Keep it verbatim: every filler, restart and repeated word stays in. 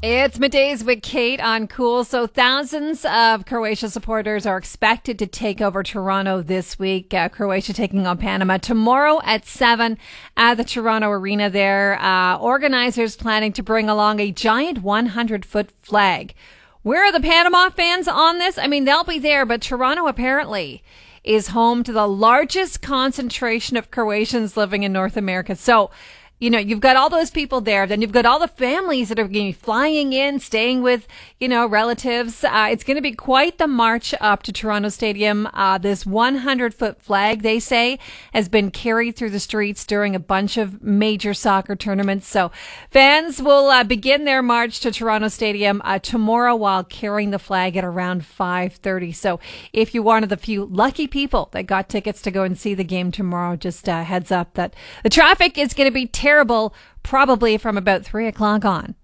It's middays with Kate on Cool. So thousands of Croatia supporters are expected to take over Toronto this week. Uh, Croatia taking on Panama tomorrow at seven at the Toronto Arena there. Uh, organizers planning to bring along a giant one hundred foot flag. Where are the Panama fans on this? I mean, they'll be there, but Toronto apparently is home to the largest concentration of Croatians living in North America. So, you know, you've got all those people there. Then you've got all the families that are going to be flying in, staying with, you know, relatives. Uh, it's going to be quite the march up to Toronto Stadium. Uh, this one hundred foot flag, they say, has been carried through the streets during a bunch of major soccer tournaments. So fans will uh, begin their march to Toronto Stadium uh, tomorrow while carrying the flag at around five thirty. So if you're one of the few lucky people that got tickets to go and see the game tomorrow, just uh, heads up that the traffic is going to be terrible. Terrible, probably from about three o'clock on.